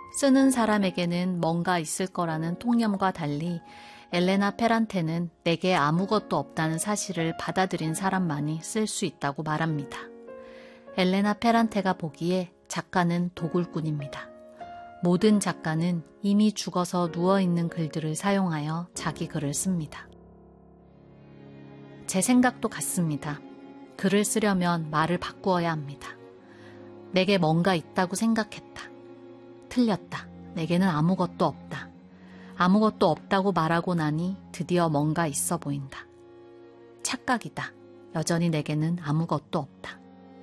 쓰는 사람에게는 뭔가 있을 거라는 통념과 달리 엘레나 페란테는 내게 아무것도 없다는 사실을 받아들인 사람만이 쓸 수 있다고 말합니다. 엘레나 페란테가 보기에 작가는 도굴꾼입니다. 모든 작가는 이미 죽어서 누워있는 글들을 사용하여 자기 글을 씁니다. 제 생각도 같습니다. 글을 쓰려면 말을 바꾸어야 합니다. 내게 뭔가 있다고 생각했다. 틀렸다. 내게는 아무것도 없다. 아무것도 없다고 말하고 나니 드디어 뭔가 있어 보인다. 착각이다. 여전히 내게는 아무것도 없다.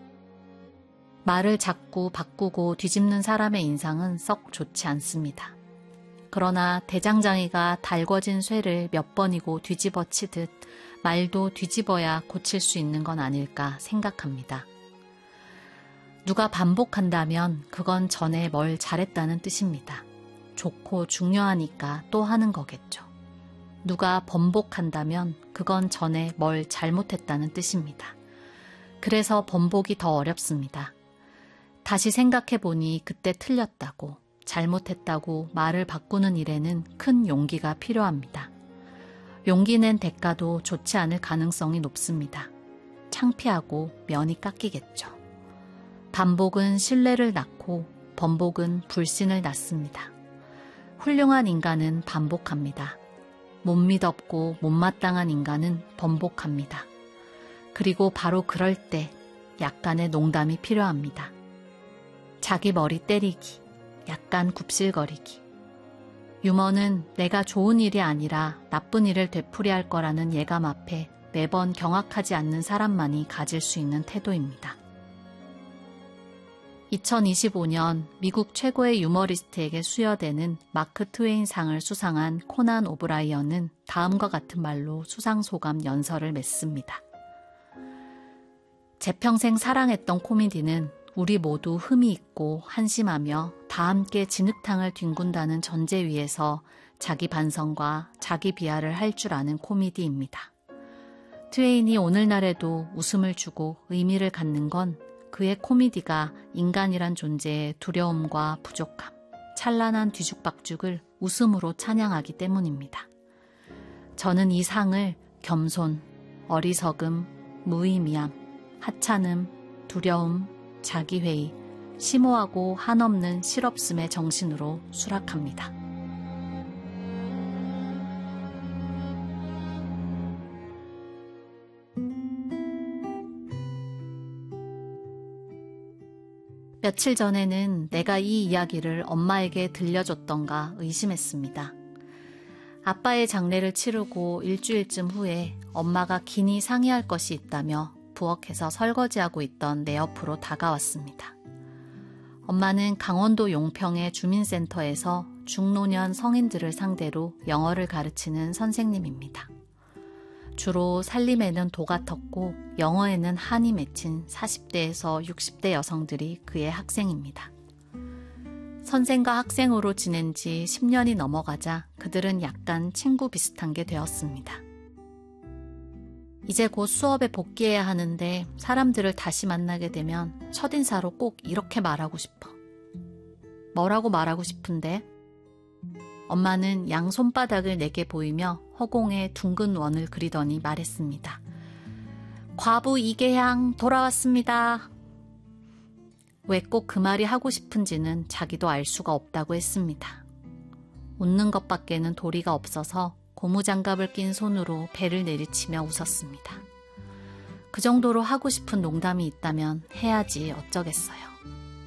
말을 자꾸 바꾸고 뒤집는 사람의 인상은 썩 좋지 않습니다. 그러나 대장장이가 달궈진 쇠를 몇 번이고 뒤집어 치듯 말도 뒤집어야 고칠 수 있는 건 아닐까 생각합니다. 누가 반복한다면 그건 전에 뭘 잘했다는 뜻입니다. 좋고 중요하니까 또 하는 거겠죠. 누가 번복한다면 그건 전에 뭘 잘못했다는 뜻입니다. 그래서 번복이 더 어렵습니다. 다시 생각해보니 그때 틀렸다고, 잘못했다고 말을 바꾸는 일에는 큰 용기가 필요합니다. 용기 낸 대가도 좋지 않을 가능성이 높습니다. 창피하고 면이 깎이겠죠. 반복은 신뢰를 낳고 번복은 불신을 낳습니다. 훌륭한 인간은 반복합니다. 못 믿었고 못마땅한 인간은 번복합니다. 그리고 바로 그럴 때 약간의 농담이 필요합니다. 자기 머리 때리기, 약간 굽실거리기. 유머는 내가 좋은 일이 아니라 나쁜 일을 되풀이할 거라는 예감 앞에 매번 경악하지 않는 사람만이 가질 수 있는 태도입니다. 2025년 미국 최고의 유머리스트에게 수여되는 마크 트웨인상을 수상한 코난 오브라이언은 다음과 같은 말로 수상소감 연설을 맺습니다. 제 평생 사랑했던 코미디는 우리 모두 흠이 있고 한심하며 다 함께 진흙탕을 뒹군다는 전제 위에서 자기 반성과 자기 비하를 할 줄 아는 코미디입니다. 트웨인이 오늘날에도 웃음을 주고 의미를 갖는 건 그의 코미디가 인간이란 존재의 두려움과 부족함, 찬란한 뒤죽박죽을 웃음으로 찬양하기 때문입니다. 저는 이 상을 겸손, 어리석음, 무의미함, 하찮음, 두려움, 자기회의, 심오하고 한없는 실없음의 정신으로 수락합니다. 며칠 전에는 내가 이 이야기를 엄마에게 들려줬던가 의심했습니다. 아빠의 장례를 치르고 일주일쯤 후에 엄마가 긴히 상의할 것이 있다며 부엌에서 설거지하고 있던 내 옆으로 다가왔습니다. 엄마는 강원도 용평의 주민센터에서 중노년 성인들을 상대로 영어를 가르치는 선생님입니다. 주로 살림에는 도가 텄고 영어에는 한이 맺힌 40대에서 60대 여성들이 그의 학생입니다. 선생과 학생으로 지낸 지 10년이 넘어가자 그들은 약간 친구 비슷한 게 되었습니다. 이제 곧 수업에 복귀해야 하는데 사람들을 다시 만나게 되면 첫인사로 꼭 이렇게 말하고 싶어. 뭐라고 말하고 싶은데? 엄마는 양 손바닥을 내게 보이며 허공에 둥근 원을 그리더니 말했습니다. 과부 이계향 돌아왔습니다. 왜 꼭 그 말이 하고 싶은지는 자기도 알 수가 없다고 했습니다. 웃는 것밖에는 도리가 없어서 고무장갑을 낀 손으로 배를 내리치며 웃었습니다. 그 정도로 하고 싶은 농담이 있다면 해야지 어쩌겠어요.